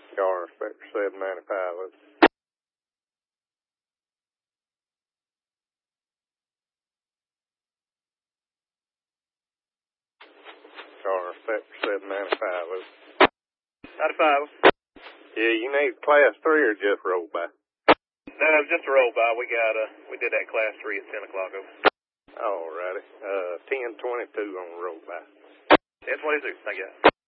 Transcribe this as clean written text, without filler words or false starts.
Car Spectre 795. Car Spectre 795. 95. Yeah, you need class 3 or just roll by? No, just a roll by. We did that class 3 at 10 o'clock over. Alrighty. 1022 on the roll by. 1022, I guess.